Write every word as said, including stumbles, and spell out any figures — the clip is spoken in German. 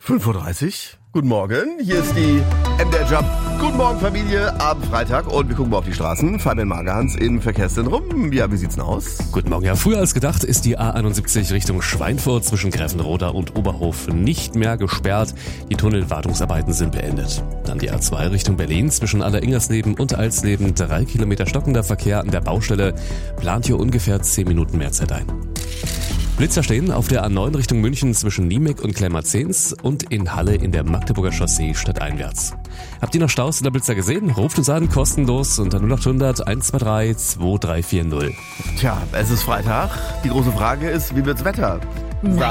fünf Uhr dreißig. Guten Morgen, hier ist die M D R Job. Guten Morgen Familie, Abend Freitag und wir gucken mal auf die Straßen. Fabian Magerhans im Verkehrszentrum. Ja, wie sieht's denn aus? Guten Morgen. Ja, früher als gedacht ist die A einundsiebzig Richtung Schweinfurt zwischen Grevenroda und Oberhof nicht mehr gesperrt. Die Tunnelwartungsarbeiten sind beendet. Dann die A zwei Richtung Berlin zwischen Aller-Ingersleben und Alsleben. Drei Kilometer stockender Verkehr an der Baustelle. Plant hier ungefähr zehn Minuten mehr Zeit ein. Blitzer stehen auf der A neun Richtung München zwischen Niemek und Klemmerzens und in Halle in der Magdeburger Chaussee stadteinwärts. Habt ihr noch Staus in der Blitzer gesehen? Ruft uns an, kostenlos unter null acht hundert eins zwei drei zwei drei vier null. Tja, es ist Freitag. Die große Frage ist, wie wird's Wetter? Naja,